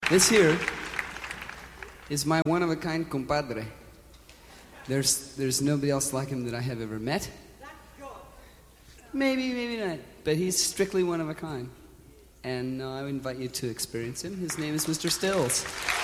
This here is my one-of-a-kind compadre. There's nobody else like him that I have ever met. Maybe not. But he's strictly one of a kind. And I invite you to experience him. His name is Mr. Stills.